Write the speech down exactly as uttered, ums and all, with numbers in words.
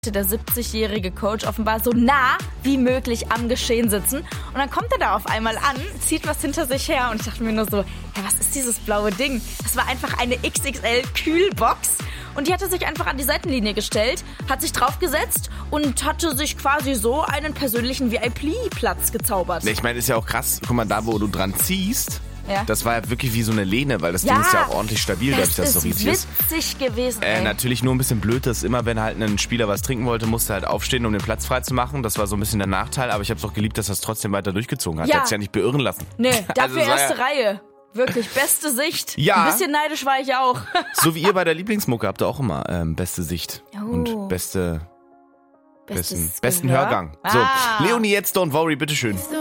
der siebzigjährige Coach offenbar so nah wie möglich am Geschehen sitzen. Und dann kommt er da auf einmal an, zieht was hinter sich her und ich dachte mir nur so, ja, was ist dieses blaue Ding? Das war einfach eine X X L-Kühlbox und die hatte sich einfach an die Seitenlinie gestellt, hat sich draufgesetzt und hatte sich quasi so einen persönlichen V I P-Platz gezaubert. Ich meine, ist ja auch krass, guck mal, da wo du dran ziehst, ja. Das war ja wirklich wie so eine Lehne, weil das ja, Ding ist ja auch ordentlich stabil, das dadurch, dass es so riesig ist. Das ist witzig gewesen. Äh, natürlich nur ein bisschen blöd, dass immer, wenn halt ein Spieler was trinken wollte, musste halt aufstehen, um den Platz frei zu machen. Das war so ein bisschen der Nachteil, aber ich hab's auch geliebt, dass er es trotzdem weiter durchgezogen hat. Ja. Er hat sich ja nicht beirren lassen. Nee, dafür Also erste ja Reihe. Wirklich, beste Sicht. Ja. Ein bisschen neidisch war ich auch. So wie ihr bei der Lieblingsmucke habt ihr auch immer ähm, beste Sicht Oh. und beste, besten, Bestes besten Gehör? Hörgang. Ah. So, Leonie, jetzt Don't Worry, bitteschön. So